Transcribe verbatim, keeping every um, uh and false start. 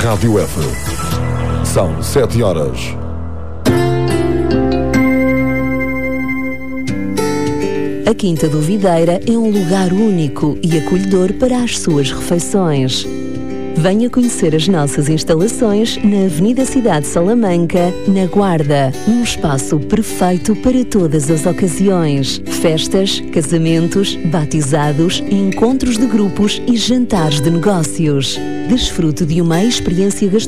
Rádio F. São sete horas. A Quinta do Videira é um lugar único e acolhedor para as suas refeições. Venha conhecer as nossas instalações na Avenida Cidade Salamanca, na Guarda. Um espaço perfeito para todas as ocasiões. Festas, casamentos, batizados, encontros de grupos e jantares de negócios. Desfrute de uma experiência gastronómica